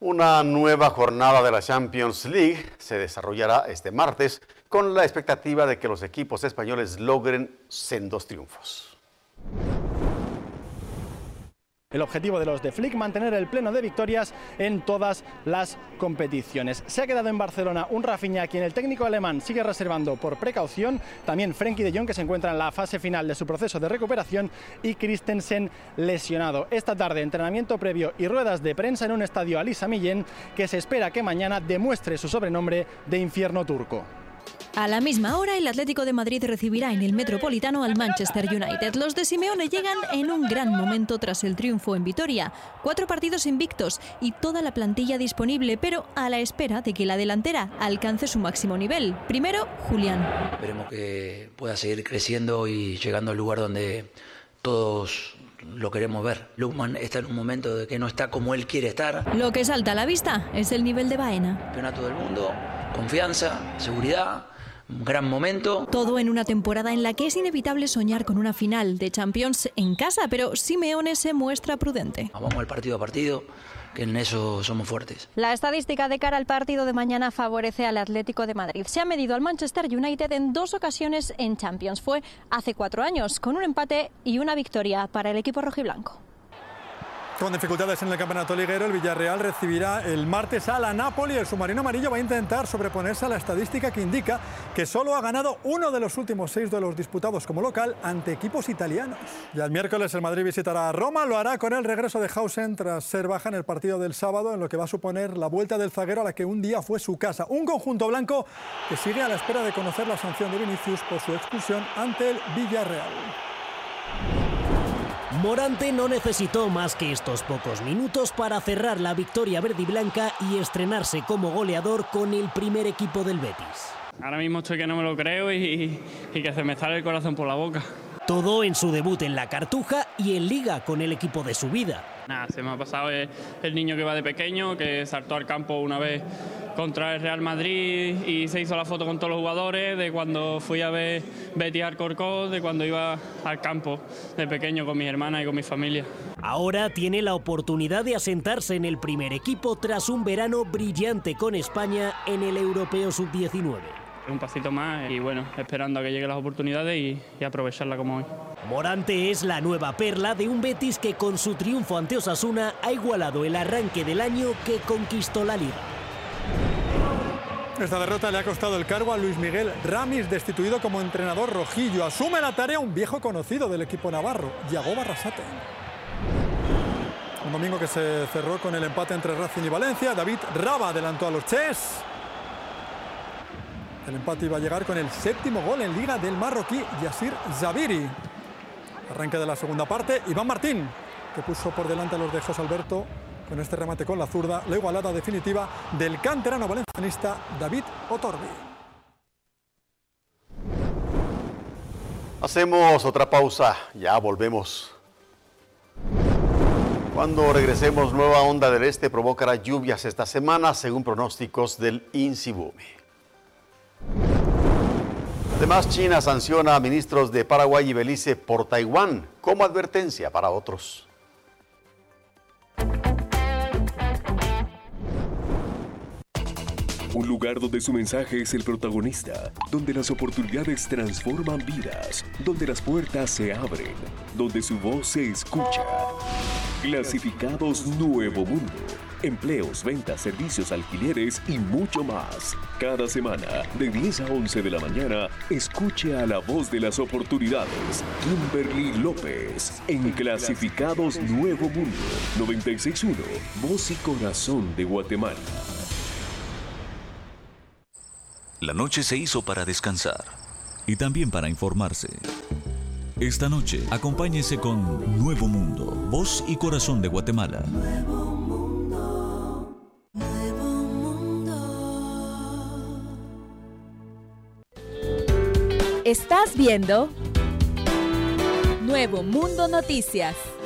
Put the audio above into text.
Una nueva jornada de la Champions League se desarrollará este martes con la expectativa de que los equipos españoles logren sendos triunfos. El objetivo de los de Flick, mantener el pleno de victorias en todas las competiciones. Se ha quedado en Barcelona un Rafinha, a quien el técnico alemán sigue reservando por precaución. También Frenkie de Jong, que se encuentra en la fase final de su proceso de recuperación, y Christensen lesionado. Esta tarde, entrenamiento previo y ruedas de prensa en un estadio Ali Sami Yen, que se espera que mañana demuestre su sobrenombre de infierno turco. A la misma hora, el Atlético de Madrid recibirá en el Metropolitano al Manchester United. Los de Simeone llegan en un gran momento tras el triunfo en Vitoria. 4 partidos invictos y toda la plantilla disponible, pero a la espera de que la delantera alcance su máximo nivel. Primero, Julián. Esperemos que pueda seguir creciendo y llegando al lugar donde todos lo queremos ver. Lookman está en un momento de que no está como él quiere estar. Lo que salta a la vista es el nivel de Baena. Campeonato del mundo, confianza, seguridad. Un gran momento. Todo en una temporada en la que es inevitable soñar con una final de Champions en casa, pero Simeone se muestra prudente. Vamos al partido a partido, que en eso somos fuertes. La estadística de cara al partido de mañana favorece al Atlético de Madrid. Se ha medido al Manchester United en 2 ocasiones en Champions. Fue hace 4 años, con un empate y una victoria para el equipo rojiblanco. Con dificultades en el campeonato liguero, el Villarreal recibirá el martes a la Napoli. El submarino amarillo va a intentar sobreponerse a la estadística que indica que solo ha ganado uno de los últimos 6 duelos disputados como local ante equipos italianos. Ya el miércoles el Madrid visitará a Roma, lo hará con el regreso de Hausen tras ser baja en el partido del sábado, en lo que va a suponer la vuelta del zaguero a la que un día fue su casa. Un conjunto blanco que sigue a la espera de conocer la sanción de Vinicius por su expulsión ante el Villarreal. Morante no necesitó más que estos pocos minutos para cerrar la victoria verdiblanca y estrenarse como goleador con el primer equipo del Betis. Ahora mismo estoy que no me lo creo y que se me sale el corazón por la boca. Todo en su debut en la Cartuja y en Liga con el equipo de su vida. Nada, se me ha pasado el niño que va de pequeño, que saltó al campo una vez contra el Real Madrid y se hizo la foto con todos los jugadores, de cuando fui a ver Betis Alcorcón, de cuando iba al campo de pequeño con mis hermanas y con mi familia. Ahora tiene la oportunidad de asentarse en el primer equipo tras un verano brillante con España en el Europeo Sub-19. Un pasito más y bueno, esperando a que lleguen las oportunidades y aprovecharla como hoy. Morante es la nueva perla de un Betis que con su triunfo ante Osasuna ha igualado el arranque del año que conquistó la Liga. Esta derrota le ha costado el cargo a Luis Miguel Ramis, destituido como entrenador rojillo. Asume la tarea un viejo conocido del equipo navarro, Yago Barrasate. Un domingo que se cerró con el empate entre Racing y Valencia. David Raba adelantó a los Ches. El empate iba a llegar con el 7º gol en Liga del marroquí Yassir Zabiri. Arranque de la segunda parte, Iván Martín, que puso por delante a los de José Alberto con este remate con la zurda, la igualada definitiva del canterano valencianista David Otorbi. Hacemos otra pausa, ya volvemos. Cuando regresemos, nueva onda del este provocará lluvias esta semana, según pronósticos del INSIBUMI. Además, China sanciona a ministros de Paraguay y Belice por Taiwán como advertencia para otros. Un lugar donde su mensaje es el protagonista, donde las oportunidades transforman vidas, donde las puertas se abren, donde su voz se escucha. Clasificados Nuevo Mundo. Empleos, ventas, servicios, alquileres y mucho más. Cada semana, de 10 a 11 de la mañana, escuche a la voz de las oportunidades. Kimberly López, en Clasificados Nuevo Mundo. 96.1, voz y corazón de Guatemala. La noche se hizo para descansar y también para informarse. Esta noche, acompáñese con Nuevo Mundo, voz y corazón de Guatemala. Nuevo Mundo. Estás viendo Nuevo Mundo Noticias.